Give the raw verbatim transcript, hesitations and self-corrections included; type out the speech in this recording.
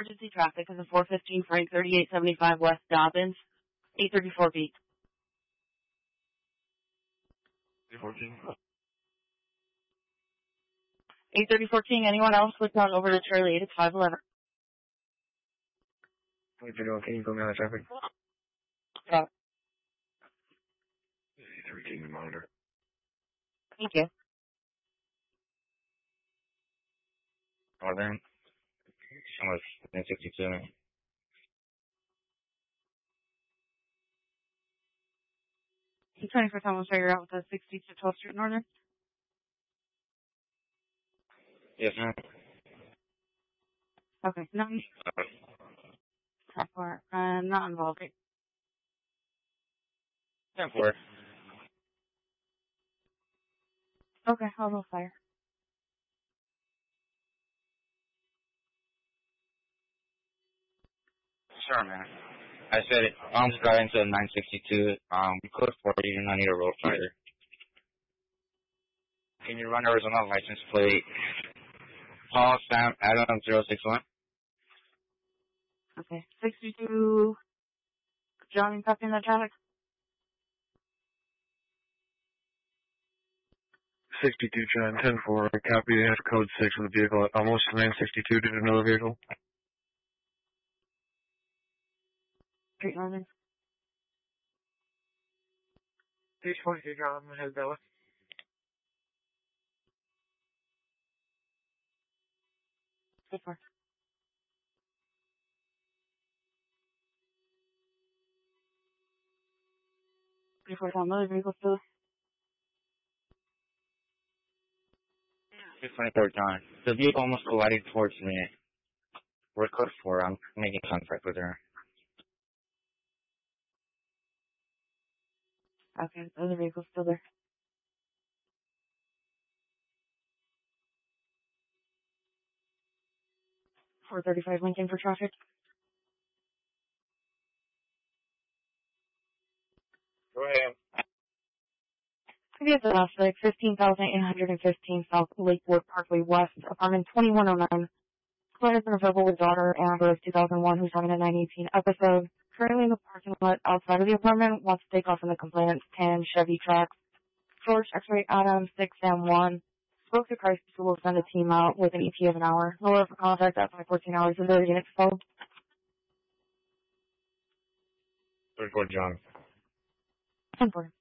emergency traffic in the four fifteen Frank thirty-eight seventy-five West Dobbins, eight thirty-four B. fourteen. eight thirty-four King, anyone else? Switch on over to Charlie eight, it's five eleven. eight thirty-one, can you put me on the traffic? Got it. eight thirty King, monitor. Thank you. Oh, then. How much? nine sixty-two. I'm trying to time, we'll figure out with the sixty-two twelfth Street Northern. Yes, ma'am. Okay, none. Top four. Uh, not involved. ten four. Okay, I'll go fire. Sure, man. I said it. Arms got into nine sixty-two. Um, code four, you do not need a road fighter. Can you run Arizona license plate? Paul Sam Adam zero six one. Okay, sixty-two. John, copy in that traffic. sixty-two John, ten four. Copy, they have code six of the vehicle. Almost nine sixty-two. Did another vehicle? Street Northern. three twenty-two John, I'm gonna head that way. Good for. Before time, another vehicle still. six twenty-four John. The vehicle almost collided towards me. We're code four. I'm making contact with her. Okay, the other vehicle's still there. four thirty-five Lincoln for traffic. Go ahead. Previous suspect, fifteen thousand eight hundred fifteen South Lakewood Parkway West, apartment twenty-one oh nine. Client has been available with daughter Amber of two thousand one, who's having a nine eighteen episode. Currently in the parking lot outside of the apartment, wants to take off in the complainant's tan Chevy truck. George X-ray Adam six M one. Spoke to Christ, who will send a team out with an E T of an hour. No order for contact at five fourteen hours. Is there a unit sold? thirty-four John. ten four.